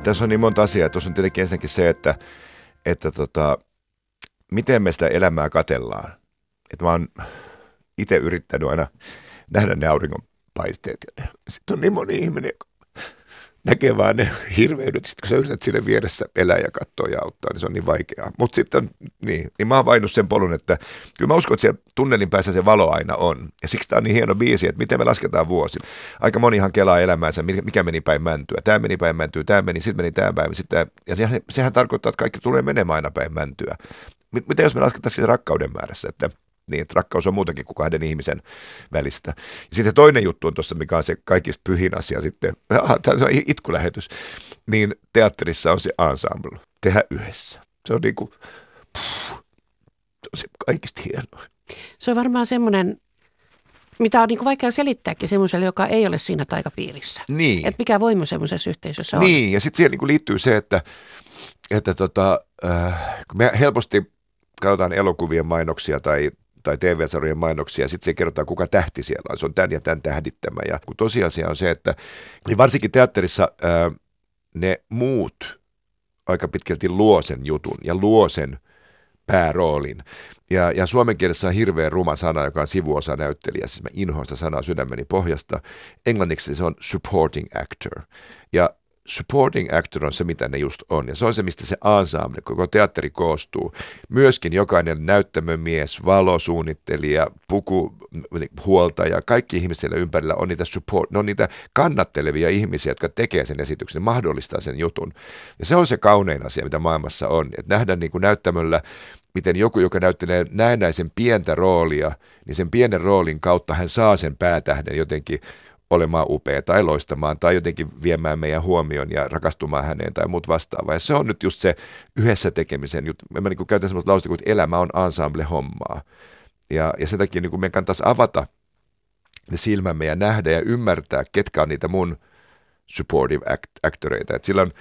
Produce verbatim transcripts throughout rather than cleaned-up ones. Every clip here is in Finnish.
Tässä on niin monta asiaa. Tuossa on tietenkin ensinnäkin se, että, että tota, miten me sitä elämää katellaan. Että mä oon itse yrittänyt aina nähdä ne auringonpaisteet. Ja sitten on niin moni ihminen, joka näkee vaan ne hirveydet. Sitten kun sä yrität sinne vieressä elää ja katsoa ja auttaa, niin se on niin vaikeaa. Mutta sitten on niin, niin mä oon vainnut sen polun, että kyllä mä uskon, että siellä tunnelin päässä se valo aina on. Ja siksi tää on niin hieno biisi, että miten me lasketaan vuosi. Aika monihan kelaa elämäänsä, mikä meni päin mäntyä. Tämä meni päin mäntyä, tämä meni, sitten meni tämä päivä. Sitten ja sehän, sehän tarkoittaa, että kaikki tulee menemään aina päin mäntyä. Mitä jos me laskettaisiin rakkauden määrässä, että niin, että rakkaus on muutakin kuin kahden ihmisen välistä. Ja sitten toinen juttu on tuossa, mikä on se kaikista pyhin asia sitten, aha, tämä on itkulähetys, niin teatterissa on se ensemble, tehdä yhdessä. Se on niin kuin, pff, se on se kaikista hienoa. Se on varmaan semmoinen, mitä on niin kuin vaikea selittääkin semmoiselle, joka ei ole siinä taikapiirissä. Niin. Että mikä voima semmoisessa yhteisössä on. Niin, ja sitten siihen niin kuin liittyy se, että, että tota, äh, me helposti katsotaan elokuvien mainoksia tai tai T V-sarjojen mainoksia, ja sitten se kerrotaan, kuka tähti siellä on. Se on tämän ja tämän tähdittämä. Ja kun tosiasia on se, että niin varsinkin teatterissa ää, ne muut aika pitkälti luo sen jutun ja luo sen pääroolin. Ja, ja suomen kielessä on hirveän ruma sana, joka on sivuosa näyttelijä. Siis mä inhoan sitä sanaa sydämeni pohjasta. Englanniksi se on supporting actor. Ja supporting actor on se, mitä ne just on. Ja se on se, mistä se ensemble, koko teatteri koostuu. Myöskin jokainen näyttämömies, valosuunnittelija, pukuhuoltaja, kaikki ihmiset siellä ympärillä on niitä support, ne on niitä kannattelevia ihmisiä, jotka tekee sen esityksen, mahdollistaa sen jutun. Ja se on se kaunein asia, mitä maailmassa on. Että nähdään niin kuin näyttämöllä, miten joku, joka näyttelee näennäisen pientä roolia, niin sen pienen roolin kautta hän saa sen päätähden jotenkin olemaan upea tai loistamaan tai jotenkin viemään meidän huomion ja rakastumaan häneen tai muut vastaavaa. Ja se on nyt just se yhdessä tekemisen juttu. Mä niin käytän semmoista lausetta kuin, että elämä on ensemble-hommaa. Ja, ja sen takia niin meidän kannattaisi avata ne silmämme ja nähdä ja ymmärtää, ketkä on niitä mun supportive act- actoreita. Et silloin,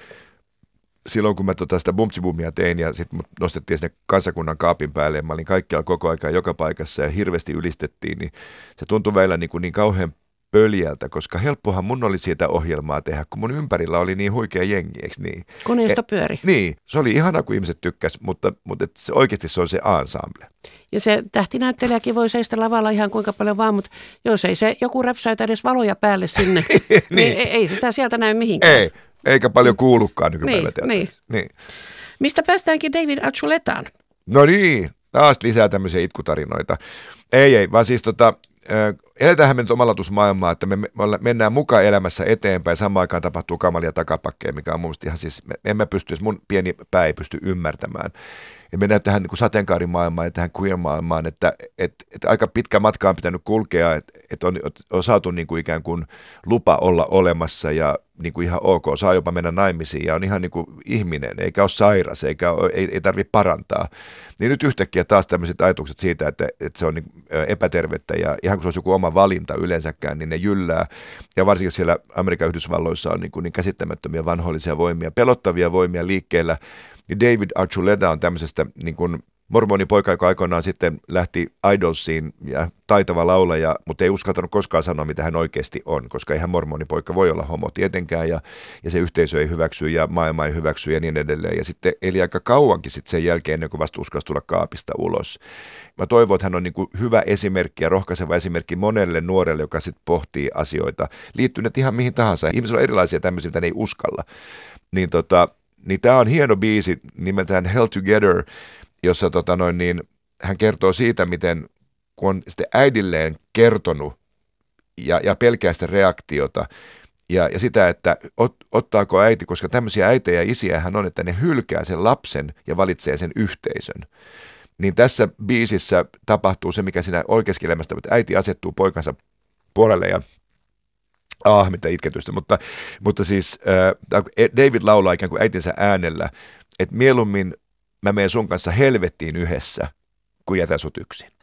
silloin kun mä tota sitä bumtsibumia tein ja sitten mut nostettiin sinne kansakunnan kaapin päälle ja mä olin kaikkialla koko aikaa joka paikassa ja hirveästi ylistettiin, niin se tuntui välillä niin, kuin niin kauhean pöljältä, koska helppohan mun oli siitä ohjelmaa tehdä, kun mun ympärillä oli niin huikea jengi, eikö niin? Koneisto pyöri. Niin, se oli ihana, kun ihmiset tykkäs, mutta, mutta et se, oikeasti se on se ensemble. Ja se tähtinäyttelijäkin voi seistä lavalla ihan kuinka paljon vaan, mutta jos ei se joku räpsäytä edes valoja päälle sinne, niin, niin ei, ei sitä sieltä näy mihinkään. Ei, eikä paljon kuulukaan nykypäivänä niin, niin. niin. Mistä päästäänkin David Archulettaan? No niin, taas lisää tämmöisiä itkutarinoita. Ei, ei, vaan siis tota... Eletäänhän me nyt omalatusmaailmaa, että me, me mennään mukaan elämässä eteenpäin, samaan aikaan tapahtuu kamalia takapakkeja, mikä on mun mielestä ihan siis, me, en mä pysty, mun pieni pää ei pysty ymmärtämään. Ja mennään tähän niin kuin sateenkaarimaailmaan ja tähän queer-maailmaan, että et, et aika pitkä matka on pitänyt kulkea, että et on, on saatu niin kuin ikään kuin lupa olla olemassa ja niin kuin ihan ok, saa jopa mennä naimisiin ja on ihan niin kuin ihminen, eikä ole sairas, eikä ole, ei, ei tarvitse parantaa. Niin nyt yhtäkkiä taas tämmöiset ajatukset siitä, että, että se on niin epätervettä ja ihan kuin se olisi joku oma valinta yleensäkään, niin ne jyllää. Ja varsinkin siellä Amerikan Yhdysvalloissa on niin, kuin niin käsittämättömiä vanhoillisia voimia, pelottavia voimia liikkeellä. Niin David Archuleta on tämmöisestä niin kuin mormonipoika, joka aikoinaan sitten lähti Idolsiin ja taitava laulaja, mutta ei uskaltanut koskaan sanoa, mitä hän oikeasti on, koska eihän mormonipoika voi olla homo tietenkään ja, ja se yhteisö ei hyväksy ja maailma ei hyväksy ja niin edelleen. Ja sitten eli aika kauankin sitten sen jälkeen, ennen kuin vasta uskalsi tulla kaapista ulos. Mä toivon, että hän on niin kuin hyvä esimerkki ja rohkaiseva esimerkki monelle nuorelle, joka sitten pohtii asioita. Liittyy ne ihan mihin tahansa. Ihmisillä on erilaisia tämmöisiä, mitä ne ei uskalla. Niin, tota, niin tämä on hieno biisi nimeltään Held Together, jossa tota noin, niin, hän kertoo siitä, miten kun on sitten äidilleen kertonut ja, ja pelkää sitä reaktiota ja, ja sitä, että ot, ottaako äiti, koska tämmöisiä äitejä ja isiä hän on, että ne hylkää sen lapsen ja valitsee sen yhteisön. Niin tässä biisissä tapahtuu se, mikä siinä oikeassa elämästä, että äiti asettuu poikansa puolelle ja ah, mitä itketystä, mutta, mutta siis äh, David laulaa ikään kuin äitinsä äänellä, että mieluummin mä menen sun kanssa helvettiin yhdessä, kun jätän sut yksin.